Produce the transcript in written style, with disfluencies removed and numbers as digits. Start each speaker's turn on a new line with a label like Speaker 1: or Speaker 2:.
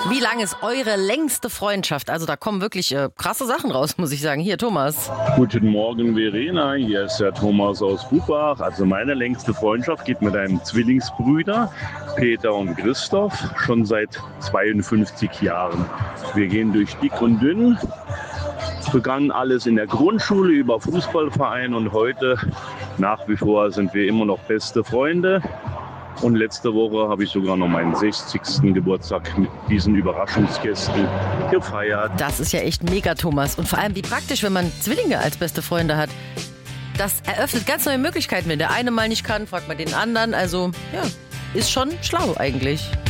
Speaker 1: Wie lang ist eure längste Freundschaft? Also da kommen wirklich krasse Sachen raus, muss ich sagen. Hier, Thomas.
Speaker 2: Guten Morgen, Verena. Hier ist der Thomas aus Buchbach. Also meine längste Freundschaft geht mit einem Zwillingsbrüder, Peter und Christoph, schon seit 52 Jahren. Wir gehen durch dick und dünn. Begann alles in der Grundschule über Fußballverein und heute nach wie vor sind wir immer noch beste Freunde. Und letzte Woche habe ich sogar noch meinen 60. Geburtstag mit diesen Überraschungsgästen gefeiert.
Speaker 1: Das ist ja echt mega, Thomas. Und vor allem, wie praktisch, wenn man Zwillinge als beste Freunde hat. Das eröffnet ganz neue Möglichkeiten. Wenn der eine mal nicht kann, fragt man den anderen. Also, ja, ist schon schlau eigentlich.